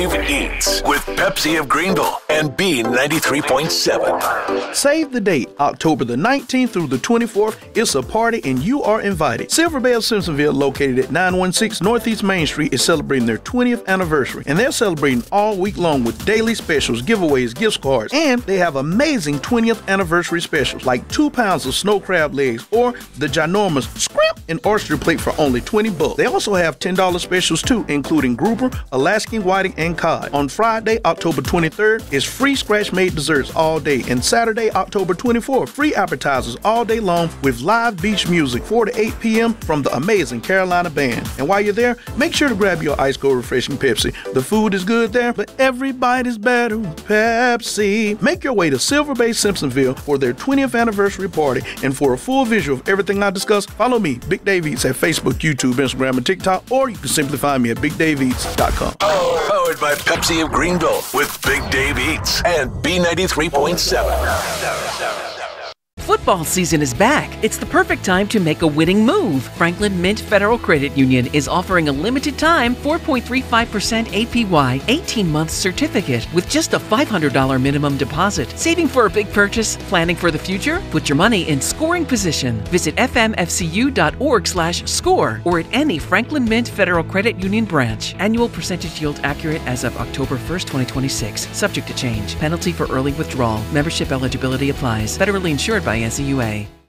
Eats with Pepsi of Greenville and B93.7. Save the date, October the 19th through the 24th. It's a party and you are invited. Silver Bay of Simpsonville, located at 916 Northeast Main Street, is celebrating their 20th anniversary. And they're celebrating all week long with daily specials, giveaways, gift cards, and they have amazing 20th anniversary specials like 2 pounds of snow crab legs or the ginormous scrimp and oyster plate for only $20. They also have $10 specials too, including grouper, Alaskan whiting, and cod. On Friday, October 23rd, is free scratch-made desserts all day, and Saturday, October 24th, free appetizers all day long with live beach music 4 to 8 p.m. from the amazing Carolina Band. And while you're there, make sure to grab your ice cold refreshing Pepsi. The food is good there, but everybody's better with Pepsi. Make your way to Silver Bay Simpsonville for their 20th anniversary party, and for a full visual of everything I discussed, follow me, Big Dave Eats, at Facebook, YouTube, Instagram, and TikTok, or you can simply find me at BigDaveEats.com. Powered by Pepsi of Greenville with Big Dave Eats and B93.7. Football season is back. It's the perfect time to make a winning move. Franklin Mint Federal Credit Union is offering a limited time 4.35% APY 18-month certificate with just a $500 minimum deposit. Saving for a big purchase? Planning for the future? Put your money in scoring position. Visit fmfcu.org/score or at any Franklin Mint Federal Credit Union branch. Annual percentage yield accurate as of October 1st, 2026. Subject to change. Penalty for early withdrawal. Membership eligibility applies. Federally insured by NCUA.